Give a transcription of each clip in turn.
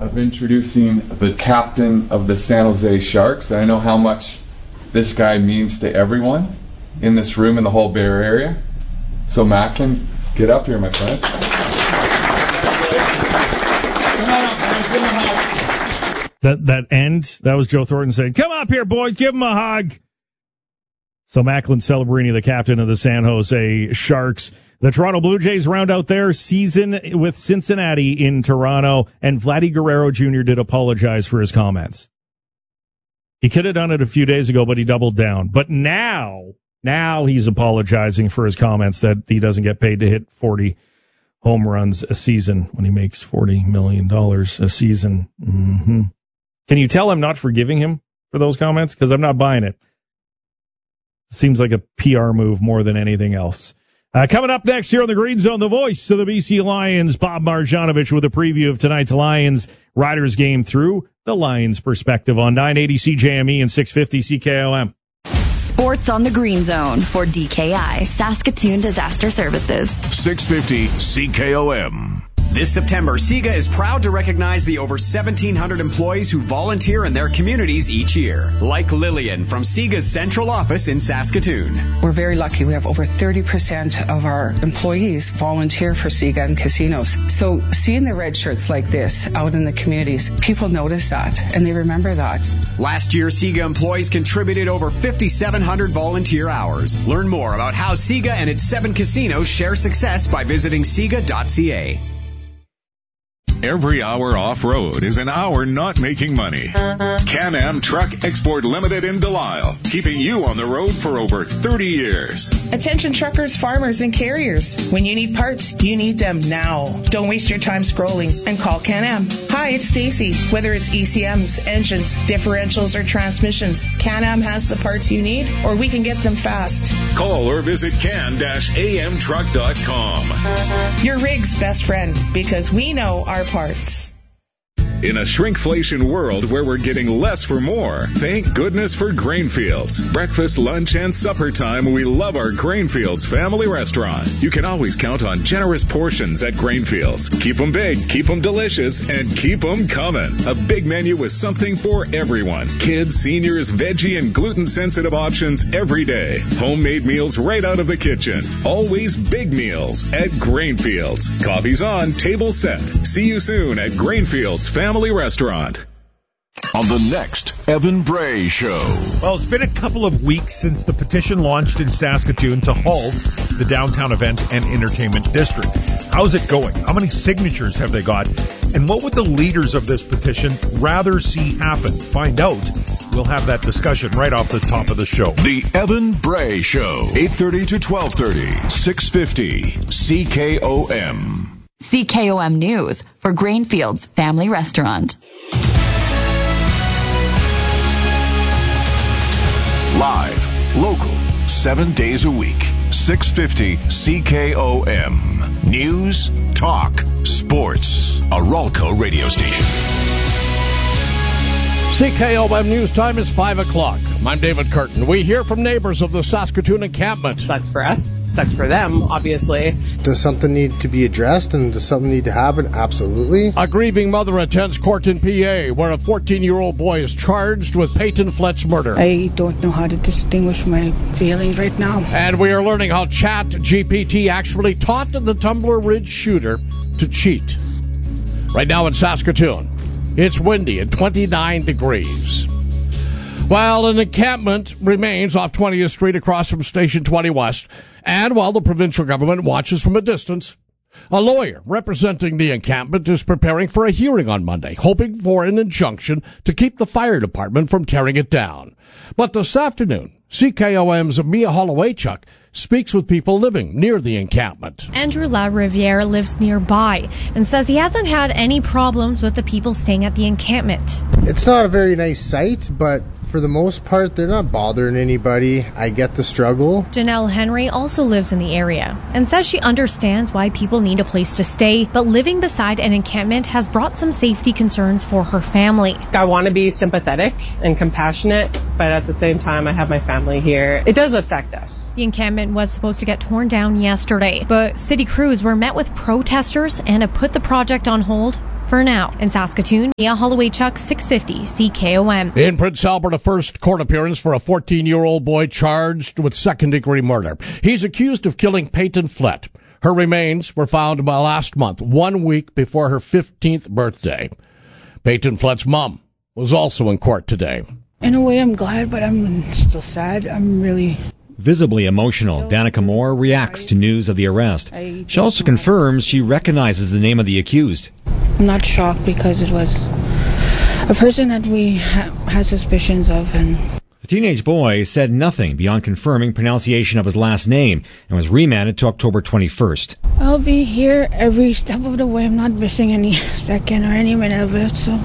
of introducing the captain of the San Jose Sharks. I know how much this guy means to everyone in this room in the whole Bay Area. So Macklin, get up here, my friend. Come on up, man. Give him a hug. That end, that was Joe Thornton saying, "Come up here, boys, give him a hug." So Macklin Celebrini, the captain of the San Jose Sharks. The Toronto Blue Jays round out their season with Cincinnati in Toronto, and Vladdy Guerrero Jr. did apologize for his comments. He could have done it a few days ago, but he doubled down. But now he's apologizing for his comments that he doesn't get paid to hit 40 home runs a season when he makes $40 million a season. Mm-hmm. Can you tell I'm not forgiving him for those comments? Because I'm not buying it. Seems like a PR move more than anything else. Coming up next here on the Green Zone, the voice of the BC Lions, Bob Marjanovic, with a preview of tonight's Lions-Riders game through the Lions' perspective on 980 CJME and 650 CKOM. Sports on the Green Zone for DKI, Saskatoon Disaster Services. 650 CKOM. This September, SIGA is proud to recognize the over 1,700 employees who volunteer in their communities each year. Like Lillian from SIGA's central office in Saskatoon. We're very lucky. We have over 30% of our employees volunteer for SIGA and casinos. So seeing the red shirts like this out in the communities, people notice that and they remember that. Last year, SIGA employees contributed over 5,700 volunteer hours. Learn more about how SIGA and its 7 casinos share success by visiting siga.ca. Every hour off-road is an hour not making money. Can-Am Truck Export Limited in Delisle, keeping you on the road for over 30 years. Attention truckers, farmers, and carriers. When you need parts, you need them now. Don't waste your time scrolling and call Can-Am. Hi, it's Stacy. Whether it's ECMs, engines, differentials, or transmissions, Can-Am has the parts you need, or we can get them fast. Call or visit can-amtruck.com. Your rig's best friend, because we know our parts. In a shrinkflation world where we're getting less for more, thank goodness for Grainfields. Breakfast, lunch, and supper time, we love our Grainfields family restaurant. You can always count on generous portions at Grainfields. Keep them big, keep them delicious, and keep them coming. A big menu with something for everyone. Kids, seniors, veggie, and gluten-sensitive options every day. Homemade meals right out of the kitchen. Always big meals at Grainfields. Coffee's on, table set. See you soon at Grainfields Family Restaurant. On the next Evan Bray Show. Well, it's been a couple of weeks since the petition launched in Saskatoon to halt the downtown event and entertainment district. How's it going? How many signatures have they got? And what would the leaders of this petition rather see happen? Find out. We'll have that discussion right off the top of the show. The Evan Bray Show, 8:30 to 12:30, 650 CKOM. CKOM News for Grainfields Family Restaurant. Live, local, 7 days a week, 650 CKOM. News, talk, sports. A Ralco radio station. CKOM News Time is 5 o'clock. I'm David Curtin. We hear from neighbors of the Saskatoon encampment. Sucks for us. Sucks for them, obviously. Does something need to be addressed and does something need to happen? Absolutely. A grieving mother attends court in PA where a 14-year-old boy is charged with Peyton Flett's murder. I don't know how to distinguish my feelings right now. And we are learning how ChatGPT actually taught the Tumbler Ridge shooter to cheat. Right now in Saskatoon, it's windy at 29 degrees. While an encampment remains off 20th Street across from Station 20 West, and while the provincial government watches from a distance, a lawyer representing the encampment is preparing for a hearing on Monday, hoping for an injunction to keep the fire department from tearing it down. But this afternoon, CKOM's Mia Hollowaychuk speaks with people living near the encampment. Andrew LaRiviere lives nearby and says he hasn't had any problems with the people staying at the encampment. It's not a very nice site, but for the most part, they're not bothering anybody. I get the struggle. Janelle Henry also lives in the area and says she understands why people need a place to stay, but living beside an encampment has brought some safety concerns for her family. I want to be sympathetic and compassionate, but at the same time, I have my family here. It does affect us. The encampment was supposed to get torn down yesterday, but city crews were met with protesters and have put the project on hold For now, in Saskatoon, Mia Holloway-Chuck, 650 CKOM. In Prince Albert, a first court appearance for a 14-year-old boy charged with second-degree murder. He's accused of killing Peyton Flett. Her remains were found last month, 1 week before her 15th birthday. Peyton Flett's mom was also in court today. In a way, I'm glad, but I'm still sad. I'm really... Visibly emotional, Danica Moore reacts to news of the arrest. She also confirms she recognizes the name of the accused. I'm not shocked because it was a person that we had suspicions of. And the teenage boy said nothing beyond confirming pronunciation of his last name and was remanded to October 21st. I'll be here every step of the way. I'm not missing any second or any minute of it, so...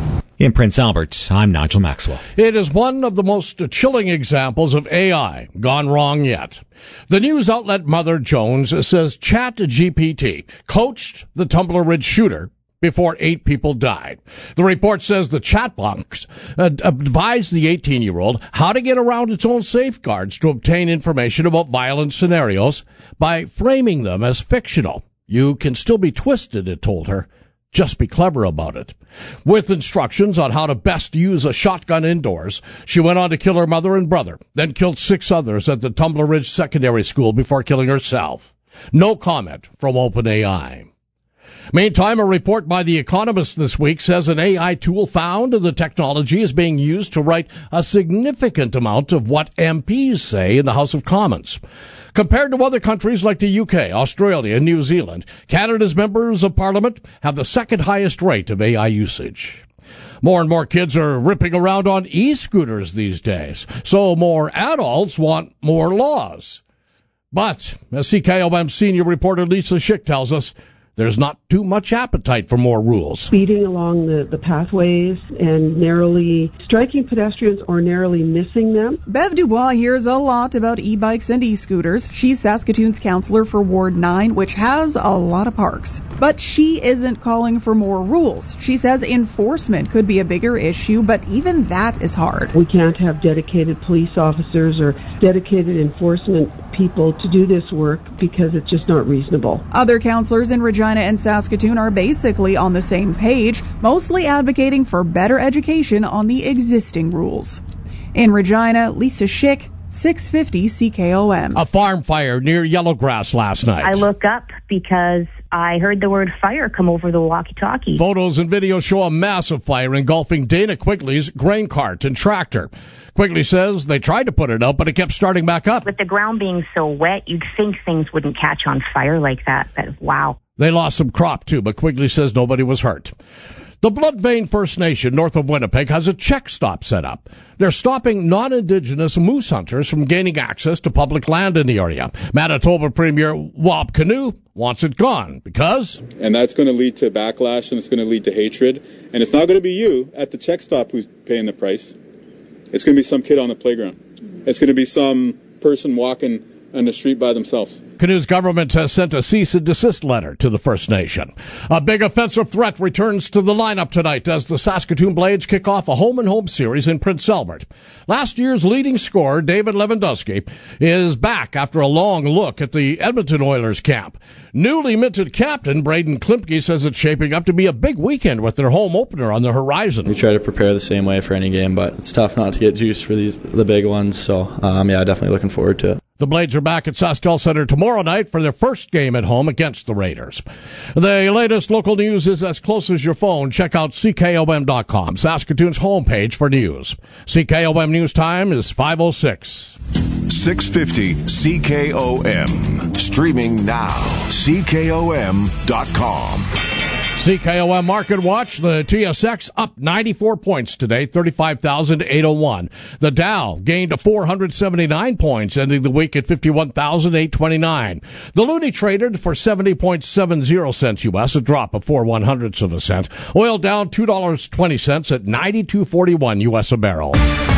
In Prince Albert, I'm Nigel Maxwell. It is one of the most chilling examples of AI gone wrong yet. The news outlet Mother Jones says ChatGPT coached the Tumbler Ridge shooter before 8 people died. The report says the chat box advised the 18-year-old how to get around its own safeguards to obtain information about violent scenarios by framing them as fictional. You can still be twisted, it told her. Just be clever about it. With instructions on how to best use a shotgun indoors, she went on to kill her mother and brother, then killed 6 others at the Tumbler Ridge Secondary School before killing herself. No comment from OpenAI. Meantime, a report by The Economist this week says an AI tool found the technology is being used to write a significant amount of what MPs say in the House of Commons. Compared to other countries like the UK, Australia, and New Zealand, Canada's members of Parliament have the second highest rate of AI usage. More and more kids are ripping around on e-scooters these days, so more adults want more laws. But, as CKOM senior reporter Lisa Schick tells us, there's not too much appetite for more rules. Speeding along the pathways and narrowly striking pedestrians or narrowly missing them. Bev Dubois hears a lot about e-bikes and e-scooters. She's Saskatoon's councillor for Ward 9, which has a lot of parks. But she isn't calling for more rules. She says enforcement could be a bigger issue, but even that is hard. We can't have dedicated police officers or dedicated enforcement people to do this work because it's just not reasonable. Other councillors in Regina and Saskatoon are basically on the same page, mostly advocating for better education on the existing rules. In Regina, Lisa Schick, 650 CKOM. A farm fire near Yellowgrass last night. I look up because I heard the word fire come over the walkie-talkie. Photos and videos show a massive fire engulfing Dana Quigley's grain cart and tractor. Quigley says they tried to put it out, but it kept starting back up. With the ground being so wet, you'd think things wouldn't catch on fire like that. But wow. They lost some crop, too, but Quigley says nobody was hurt. The Blood Vein First Nation north of Winnipeg has a check stop set up. They're stopping non-Indigenous moose hunters from gaining access to public land in the area. Manitoba Premier Wab Kinew wants it gone because... And that's going to lead to backlash and it's going to lead to hatred. And it's not going to be you at the check stop who's paying the price. It's going to be some kid on the playground. It's going to be some person walking on the street by themselves. Kinew's government has sent a cease and desist letter to the First Nation. A big offensive threat returns to the lineup tonight as the Saskatoon Blades kick off a home-and-home series in Prince Albert. Last year's leading scorer, David Lewandowski, is back after a long look at the Edmonton Oilers camp. Newly minted captain Braden Klimke says it's shaping up to be a big weekend with their home opener on the horizon. We try to prepare the same way for any game, but it's tough not to get juice for the big ones, so definitely looking forward to it. The Blades are back at SaskTel Center tomorrow night for their first game at home against the Raiders. The latest local news is as close as your phone. Check out CKOM.com, Saskatoon's homepage for news. CKOM News Time is 5:06. 650 CKOM. Streaming now. CKOM.com. CKOM Market Watch, the TSX up 94 points today, 35,801. The Dow gained 479 points, ending the week at 51,829. The Loonie traded for 70.70 cents U.S., a drop of 4/100ths of a cent. Oil down $2.20 at 92.41 U.S. a barrel.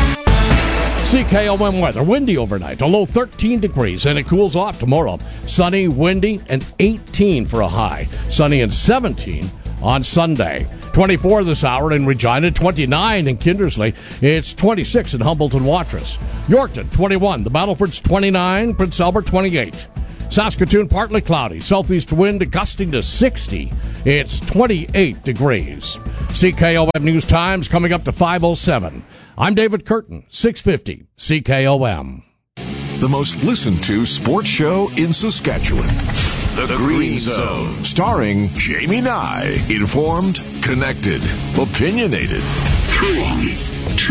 CKOM weather, windy overnight, a low 13 degrees, and it cools off tomorrow. Sunny, windy, and 18 for a high. Sunny and 17 on Sunday. 24 this hour in Regina, 29 in Kindersley. It's 26 in Humboldt and Watrous. Yorkton, 21. The Battleford's 29. Prince Albert, 28. Saskatoon, partly cloudy. Southeast wind gusting to 60. It's 28 degrees. CKOM News Times coming up to 5:07. I'm David Curtin, 650 CKOM. The most listened to sports show in Saskatchewan. The Green Zone. Starring Jamie Nye. Informed, connected, opinionated. 3, 2,